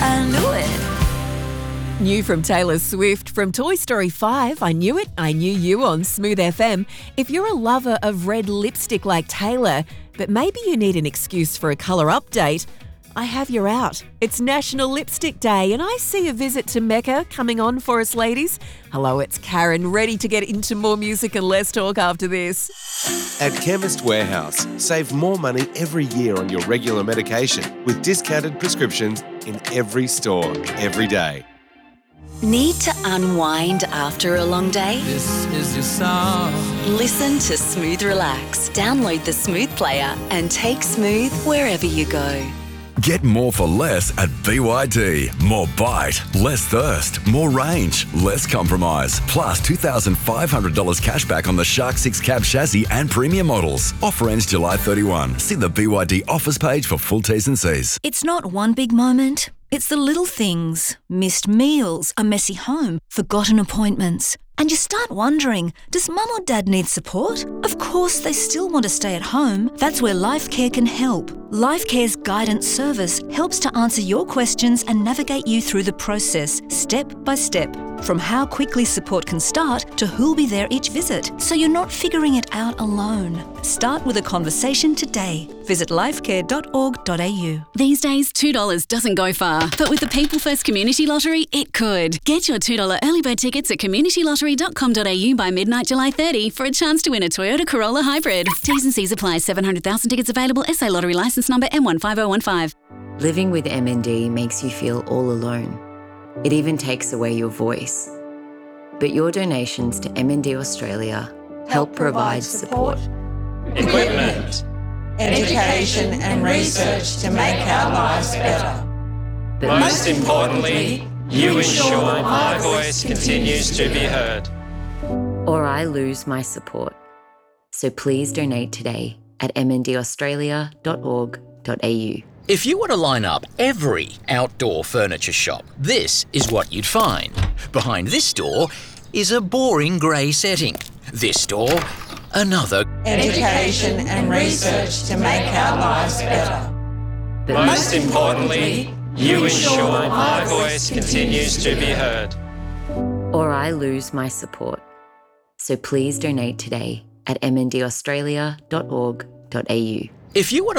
I knew it. New from Taylor Swift, from Toy Story 5, I Knew It, I Knew You on Smooth FM. If you're a lover of red lipstick like Taylor, but maybe you need an excuse for a colour update, I have you out. It's National Lipstick Day and I see a visit to Mecca coming on for us ladies. Hello, it's Karen, ready to get into more music and less talk after this. At Chemist Warehouse, save more money every year on your regular medication with discounted prescriptions in every store, every day. Need to unwind after a long day? This is your song. Listen to Smooth Relax. Download the Smooth player and take Smooth wherever you go. Get more for less at BYD. More bite, less thirst, more range, less compromise. Plus $2,500 cash back on the Shark 6 cab chassis and premium models. Offer ends July 31. See the BYD offers page for full T's and C's. It's not one big moment. It's the little things. Missed meals, a messy home, forgotten appointments. And you start wondering, does mum or dad need support? Of course, they still want to stay at home. That's where LifeCare can help. LifeCare's guidance service helps to answer your questions and navigate you through the process, step by step. From how quickly support can start to who'll be there each visit, so you're not figuring it out alone. Start with a conversation today. Visit lifecare.org.au. These days, $2 doesn't go far, but with the People First Community Lottery, it could. Get your $2 early bird tickets at communitylottery.com.au by midnight July 30 for a chance to win a Toyota Corolla Hybrid. T's and C's apply. 700,000 tickets available. SA Lottery licence number M15015. Living with MND makes you feel all alone. It even takes away your voice. But your donations to MND Australia help provide support, equipment, education and research to make our lives better. but Most importantly, you ensure my voice continues to be heard. or I lose my support. So please donate today at mndaustralia.org.au. If you were to line up every outdoor furniture shop, this is what you'd find. Behind this door is a boring grey setting. This door, another. Education and research to make our lives better. But Most importantly, you ensure my voice continues to be heard. or I lose my support. So please donate today at mndaustralia.org.au. If you were to